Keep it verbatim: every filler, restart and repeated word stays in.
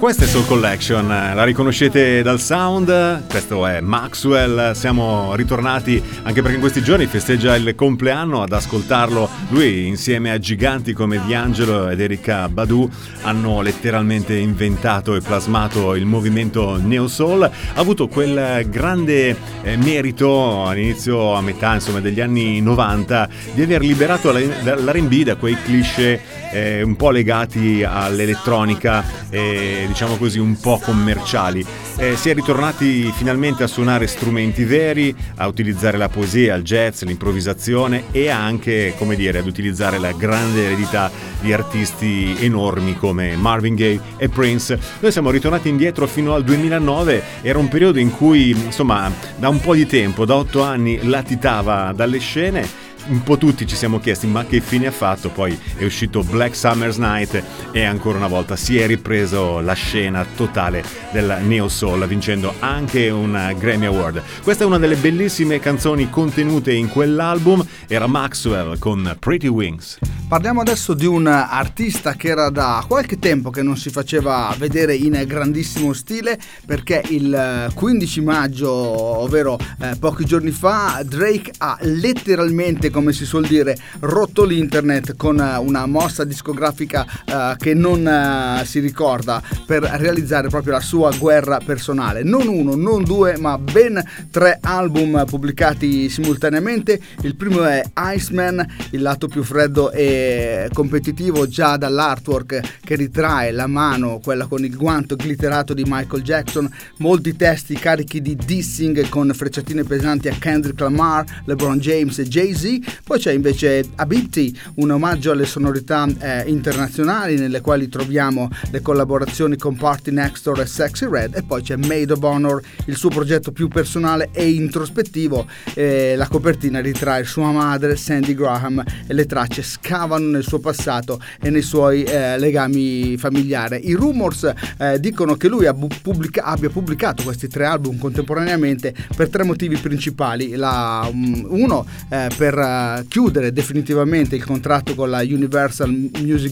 Questa è Soul Collection, la riconoscete dal sound, questo è Maxwell, siamo ritornati anche perché in questi giorni festeggia il compleanno. Ad ascoltarlo lui insieme a giganti come D'Angelo ed Erykah Badu hanno letteralmente inventato e plasmato il movimento Neo Soul. Ha avuto quel grande eh, merito all'inizio, a metà insomma degli anni novanta, di aver liberato l'R and B da quei cliché eh, un po' legati all'elettronica e diciamo così un po' commerciali. Eh, si è ritornati finalmente a suonare strumenti veri, a utilizzare la poesia, il jazz, l'improvvisazione e anche, come dire, ad utilizzare la grande eredità di artisti enormi come Marvin Gaye e Prince. Noi siamo ritornati indietro fino al duemilanove, era un periodo in cui insomma da un po' di tempo, da otto anni, latitava dalle scene. Un po' tutti ci siamo chiesti ma che fine ha fatto, poi è uscito Black Summer's Night e ancora una volta si è ripreso la scena totale del Neo Soul, vincendo anche un Grammy Award. Questa è una delle bellissime canzoni contenute in quell'album, era Maxwell con Pretty Wings. Parliamo adesso di un artista che era da qualche tempo che non si faceva vedere in grandissimo stile, perché il quindici maggio, ovvero eh, pochi giorni fa, Drake ha letteralmente, come si suol dire, rotto l'internet con una mossa discografica uh, che non uh, si ricorda, per realizzare proprio la sua guerra personale. Non uno, non due, ma ben tre album pubblicati simultaneamente. Il primo è Iceman, il lato più freddo e competitivo già dall'artwork che ritrae la mano, quella con il guanto glitterato di Michael Jackson, molti testi carichi di dissing con frecciatine pesanti a Kendrick Lamar, LeBron James e Jay-Z. Poi c'è invece Habibti, un omaggio alle sonorità eh, internazionali nelle quali troviamo le collaborazioni con Party Next Door e Sexy Red. E poi c'è Maid of Honor, il suo progetto più personale e introspettivo. Eh, la copertina ritrae sua madre Sandy Graham e le tracce scavano nel suo passato e nei suoi eh, legami familiari. I rumors eh, dicono che lui pubblica- abbia pubblicato questi tre album contemporaneamente per tre motivi principali. La, um, uno eh, per uh, chiudere definitivamente il contratto con la Universal Music